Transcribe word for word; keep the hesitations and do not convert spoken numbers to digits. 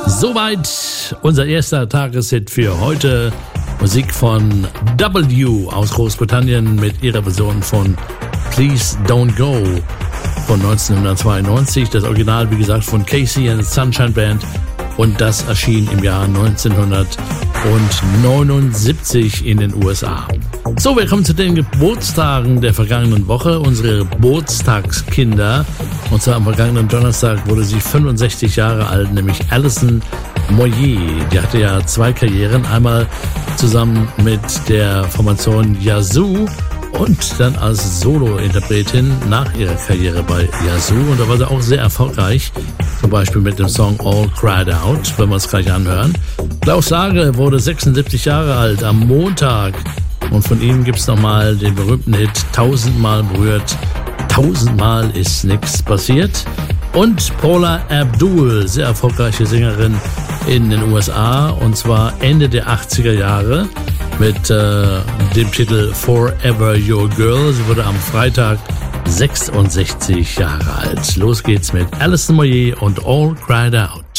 Soweit unser erster Tageshit für heute. Musik von W aus Großbritannien mit ihrer Version von Please Don't Go von neunzehnhundertzweiundneunzig. Das Original, wie gesagt, von Casey and the Sunshine Band. Und das erschien im Jahr neunzehnhundertneunundsiebzig in den U S A. So, wir kommen zu den Geburtstagen der vergangenen Woche. Unsere Geburtstagskinder. Und zwar am vergangenen Donnerstag wurde sie fünfundsechzig Jahre alt, nämlich Alison Moyet. Die hatte ja zwei Karrieren. Einmal zusammen mit der Formation Yazoo und dann als Solo-Interpretin nach ihrer Karriere bei Yazoo. Und da war sie auch sehr erfolgreich. Zum Beispiel mit dem Song All Cried Out, wenn wir es gleich anhören. Klaus Lage wurde sechsundsiebzig Jahre alt am Montag. Und von ihm gibt's nochmal den berühmten Hit Tausendmal berührt. Tausendmal ist nichts passiert. Und Paula Abdul, sehr erfolgreiche Sängerin in den U S A. Und zwar Ende der achtziger Jahre mit äh, dem Titel Forever Your Girl. Sie wurde am Freitag sechsundsechzig Jahre alt. Los geht's mit Alison Moyet und All Cried Out.